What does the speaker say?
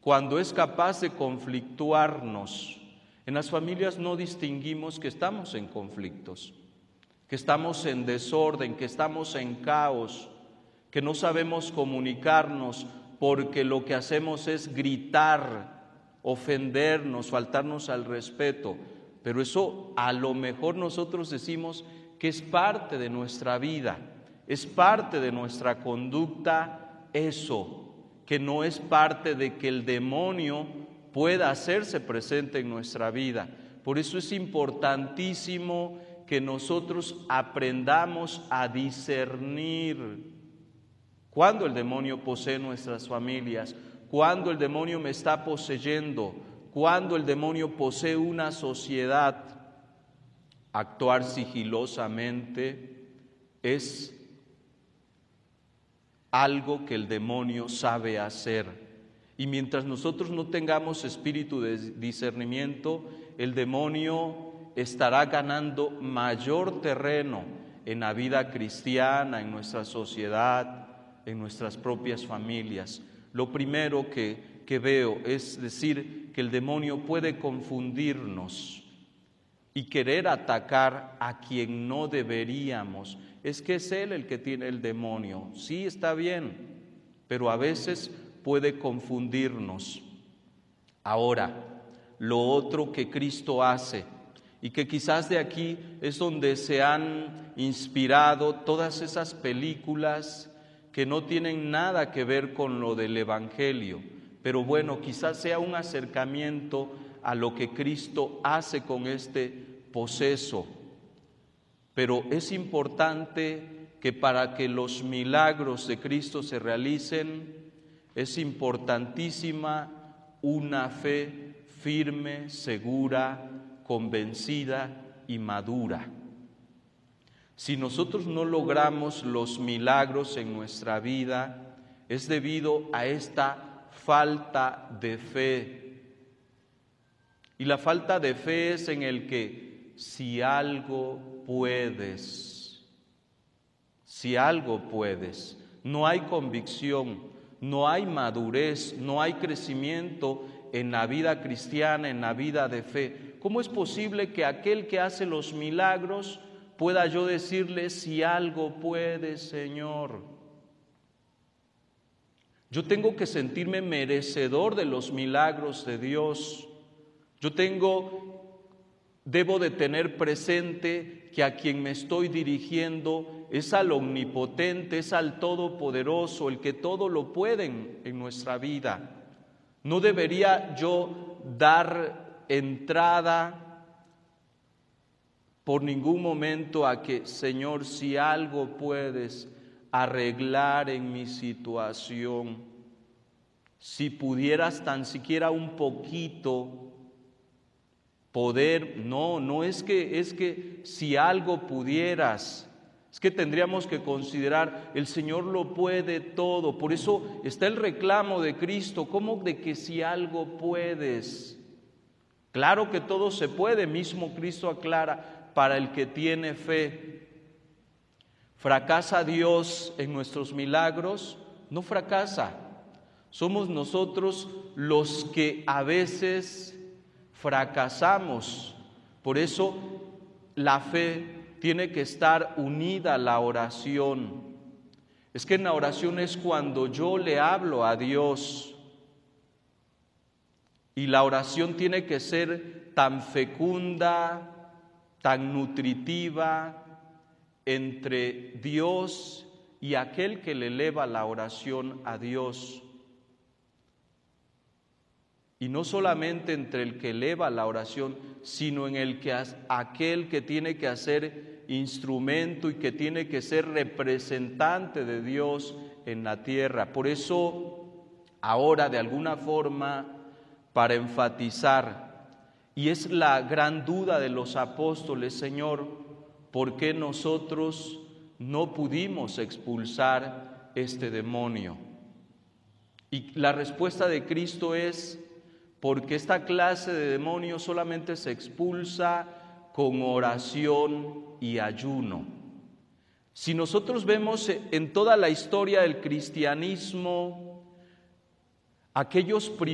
cuando es capaz de conflictuarnos. En las familias no distinguimos que estamos en conflictos, que estamos en desorden, que estamos en caos, que no sabemos comunicarnos porque lo que hacemos es gritar, ofendernos, faltarnos al respeto. Pero eso a lo mejor nosotros decimos que es parte de nuestra vida, es parte de nuestra conducta eso, que no es parte de que el demonio pueda hacerse presente en nuestra vida. Por eso es importantísimo que nosotros aprendamos a discernir cuando el demonio posee nuestras familias, cuando el demonio me está poseyendo, cuando el demonio posee una sociedad. Actuar sigilosamente es algo que el demonio sabe hacer. Y mientras nosotros no tengamos espíritu de discernimiento, el demonio estará ganando mayor terreno en la vida cristiana, en nuestra sociedad, en nuestras propias familias. Lo primero que veo es decir que el demonio puede confundirnos y querer atacar a quien no deberíamos. Es que es él el que tiene el demonio. Sí, está bien, pero a veces puede confundirnos. Ahora, lo otro que Cristo hace, y que quizás de aquí es donde se han inspirado todas esas películas que no tienen nada que ver con lo del Evangelio, pero bueno, quizás sea un acercamiento a lo que Cristo hace con este poseso. Pero es importante que para que los milagros de Cristo se realicen, es importantísima una fe firme, segura, convencida y madura. Si nosotros no logramos los milagros en nuestra vida, es debido a esta falta de fe. Y la falta de fe es en el que si algo puedes, no hay convicción, no hay madurez, no hay crecimiento en la vida cristiana, en la vida de fe. ¿Cómo es posible que aquel que hace los milagros pueda yo decirle si algo puedes, Señor? Yo tengo que sentirme merecedor de los milagros de Dios. Debo de tener presente que a quien me estoy dirigiendo es al omnipotente, es al todopoderoso, el que todo lo puede en nuestra vida. No debería yo dar entrada por ningún momento a que, Señor, si algo puedes arreglar en mi situación, si pudieras tan siquiera un poquito poder, no es que si algo pudieras, es que tendríamos que considerar, el Señor lo puede todo. Por eso está el reclamo de Cristo, ¿cómo de que si algo puedes? Claro que todo se puede, mismo Cristo aclara, para el que tiene fe. ¿Fracasa Dios en nuestros milagros? No fracasa. Somos nosotros los que a veces fracasamos. Por eso la fe tiene que estar unida a la oración. Es que en la oración es cuando yo le hablo a Dios. Y la oración tiene que ser tan fecunda, tan nutritiva entre Dios y aquel que le eleva la oración a Dios. Y no solamente entre el que eleva la oración, sino en el que aquel que tiene que hacer instrumento y que tiene que ser representante de Dios en la tierra. Por eso, ahora de alguna forma, para enfatizar, y es la gran duda de los apóstoles, Señor, ¿por qué nosotros no pudimos expulsar este demonio? Y la respuesta de Cristo es: porque esta clase de demonio solamente se expulsa con oración y ayuno. Si nosotros vemos en toda la historia del cristianismo, aquellos